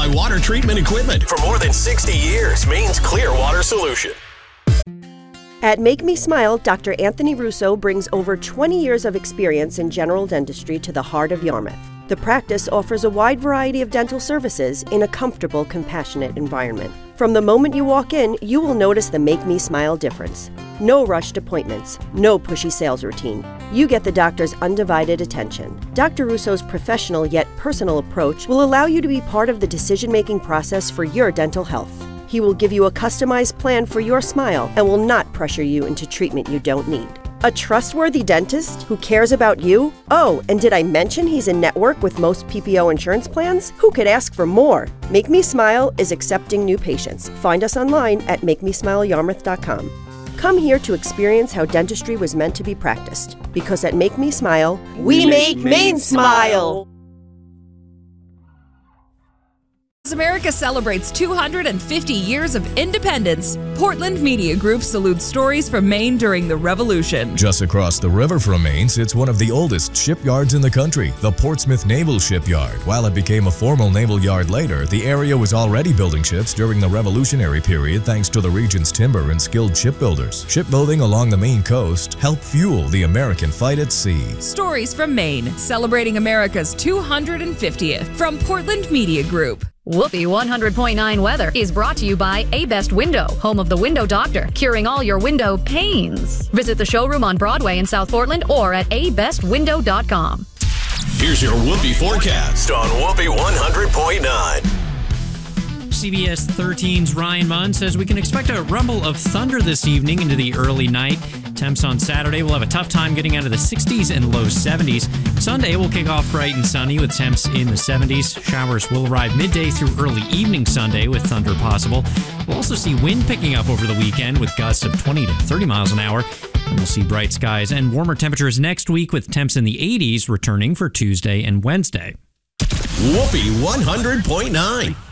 by water treatment equipment. For more than 60 years, Maine's clear water solution. At Make Me Smile, Dr. Anthony Russo brings over 20 years of experience in general dentistry to the heart of Yarmouth. The practice offers a wide variety of dental services in a comfortable, compassionate environment. From the moment you walk in, you will notice the Make Me Smile difference. No rushed appointments, no pushy sales routine. You get the doctor's undivided attention. Dr. Russo's professional yet personal approach will allow you to be part of the decision-making process for your dental health. He will give you a customized plan for your smile and will not pressure you into treatment you don't need. A trustworthy dentist who cares about you? Oh, and did I mention he's in network with most PPO insurance plans? Who could ask for more? Make Me Smile is accepting new patients. Find us online at MakeMeSmileYarmouth.com. Come here to experience how dentistry was meant to be practiced. Because at Make Me Smile, we make Maine smile! As America celebrates 250 years of independence, Portland Media Group salutes stories from Maine during the Revolution. Just across the river from Maine sits one of the oldest shipyards in the country, the Portsmouth Naval Shipyard. While it became a formal naval yard later, the area was already building ships during the Revolutionary period thanks to the region's timber and skilled shipbuilders. Shipbuilding along the Maine coast helped fuel the American fight at sea. Stories from Maine, celebrating America's 250th from Portland Media Group. Whoopee 100.9 weather is brought to you by A-Best Window, home of the Window Doctor, curing all your window pains. Visit the showroom on Broadway in South Portland or at abestwindow.com. Here's your Whoopee forecast on Whoopee 100.9. CBS 13's Ryan Munn says we can expect a rumble of thunder this evening into the early night. Temps on Saturday will have a tough time getting out of the 60s and low 70s. Sunday will kick off bright and sunny with temps in the 70s. Showers will arrive midday through early evening Sunday with thunder possible. We'll also see wind picking up over the weekend with gusts of 20 to 30 miles an hour. And we'll see bright skies and warmer temperatures next week with temps in the 80s returning for Tuesday and Wednesday. Whoopee 100.9.